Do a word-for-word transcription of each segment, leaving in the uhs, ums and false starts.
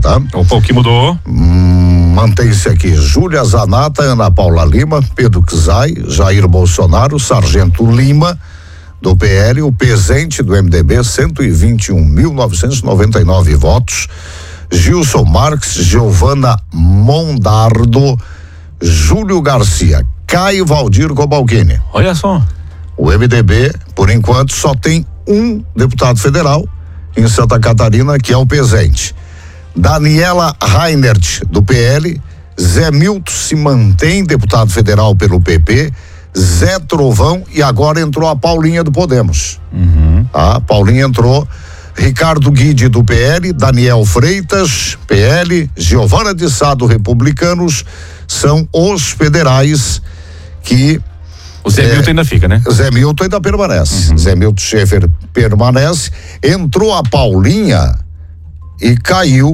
tá? Opa, o que mudou? Hum, mantém-se aqui Júlia Zanata, Ana Paula Lima, Pedro Czai, Jair Bolsonaro, Sargento Lima, do P L, o Pezente do M D B, cento e vinte e um mil novecentos e noventa e nove votos, Gilson Marques, Giovana Mondardo, Júlio Garcia, Caio Valdir Cobalcini. Olha só. O M D B, por enquanto, só tem um deputado federal em Santa Catarina, que é o Pezente. Daniela Reinert, do P L, Zé Milton se mantém deputado federal pelo P P, Zé Trovão, e agora entrou a Paulinha do Podemos. Uhum. A Paulinha entrou, Ricardo Guide do P L, Daniel Freitas, P L, Giovana de Sá do Republicanos, são os federais que... O Zé é, Milton ainda fica, né? Zé Milton ainda permanece. Uhum. Zé Milton Schaefer permanece. Entrou a Paulinha e caiu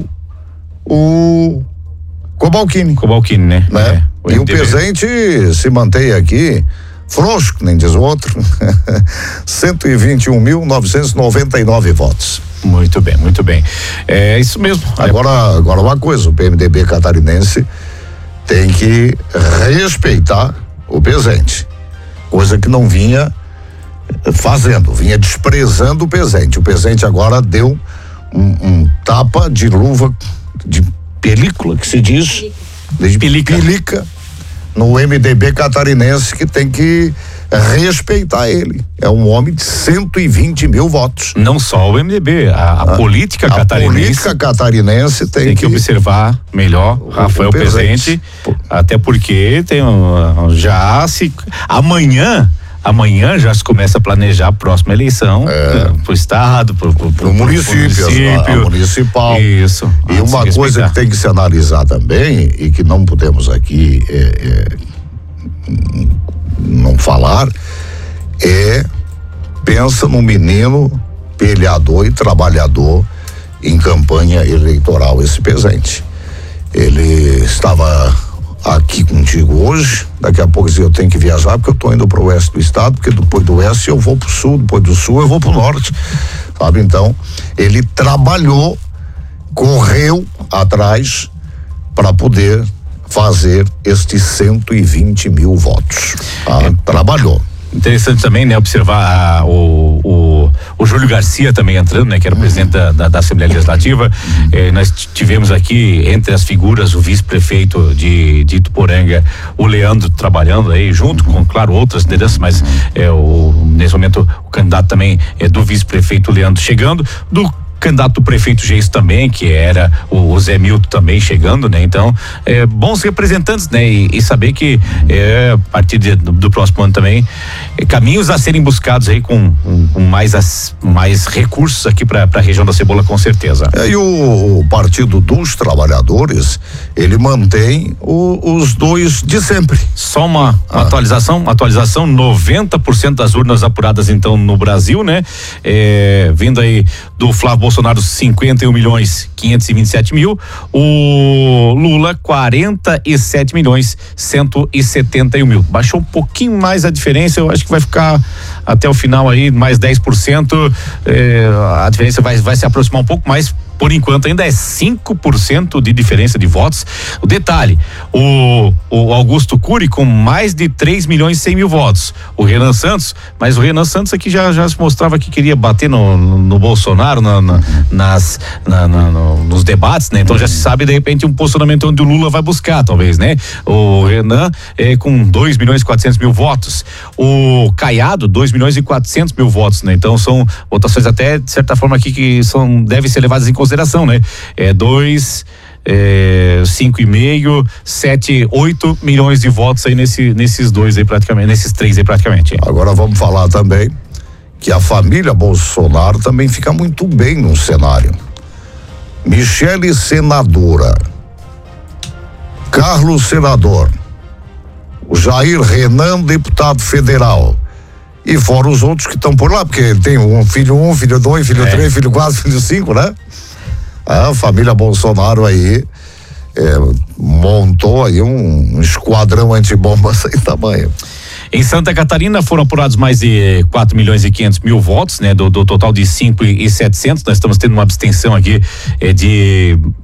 o Cobalcini. Cobalcini, né? né? É, o e o Pezente se mantém aqui, frouxo, nem diz o outro, cento e vinte e um mil novecentos e noventa e nove votos. Muito bem, muito bem. É isso mesmo. Agora, agora uma coisa, o P M D B catarinense tem que respeitar o Pezente, coisa que não vinha fazendo, vinha desprezando o Pezente. O Pezente agora deu um, um tapa de luva, de película, que se diz, de pelica. pelica, no M D B catarinense, que tem que respeitar ele. É um homem de cento e vinte mil votos. Não só o M D B, a, a ah, política a catarinense. A política catarinense tem, tem que, que observar melhor o Rafael Pezente, até porque tem um, já se amanhã Amanhã já se começa a planejar a próxima eleição é. pro estado, pro, pro, pro, pro município, pro município. A, a municipal. Isso. E uma coisa que tem que se analisar também e que não podemos aqui é, é, não falar é, pensa num menino peleador e trabalhador em campanha eleitoral, esse Pezente. Ele estava aqui contigo hoje, daqui a pouco eu tenho que viajar porque eu tô indo pro oeste do estado, porque depois do oeste eu vou pro sul, depois do sul eu vou pro norte, sabe? Então, ele trabalhou, correu atrás para poder fazer estes cento e vinte mil votos, tá? É. Trabalhou. Interessante também, né, observar a, o, o, o Júlio Garcia também entrando, né, que era o uhum. presidente da, da, da Assembleia Legislativa. Uhum. Eh, nós tivemos aqui, entre as figuras, o vice-prefeito de, de Ituporanga, o Leandro, trabalhando aí, junto uhum. com, claro, outras lideranças, mas uhum. é, o, nesse momento o candidato também é do vice-prefeito Leandro chegando, do candidato do prefeito Geis também, que era o, o Zé Milton também chegando, né? Então, é, bons representantes, né? E, e saber que é, a partir de, do, do próximo ano também, é, caminhos a serem buscados aí com, com mais, as, mais recursos aqui para a região da Cebola, com certeza. É, e o, o Partido dos Trabalhadores, ele mantém o, os dois de sempre. Só uma, uma ah. atualização, atualização, noventa por cento das urnas apuradas então no Brasil, né? É, vindo aí do Flávio Bolsonaro, cinquenta e um milhões quinhentos e vinte e sete mil, o Lula quarenta e sete milhões cento e setenta e um mil. Baixou um pouquinho mais a diferença, eu acho que vai ficar até o final aí mais dez por cento, eh, a diferença vai, vai se aproximar um pouco mais. Por enquanto ainda é cinco por cento de diferença de votos. O detalhe, o, o Augusto Cury com mais de três milhões e cem mil votos. O Renan Santos, mas o Renan Santos aqui já, já se mostrava que queria bater no, no, no Bolsonaro, na, na, nas, na, na, no, nos debates, né? Então já se sabe de repente um posicionamento onde o Lula vai buscar, talvez, né? O Renan é com dois milhões e quatrocentos mil votos. O Caiado, dois milhões e quatrocentos mil votos, né? Então são votações até, de certa forma aqui, que são, devem ser levadas em consideração, né? É dois, é, cinco e meio, sete, oito milhões de votos aí nesse, nesses dois aí praticamente, nesses três aí praticamente. Agora vamos falar também que a família Bolsonaro também fica muito bem no cenário. Michele senadora, Carlos senador, o Jair Renan deputado federal, e fora os outros que estão por lá, porque ele tem um filho um, filho dois, filho é. três, filho quatro, filho cinco, né? A família Bolsonaro aí é, montou aí um, um esquadrão antibomba sem tamanho. Em Santa Catarina foram apurados mais de quatro milhões e quinhentos mil votos, né? Do, do total de cinco e setecentos, nós estamos tendo uma abstenção aqui é, de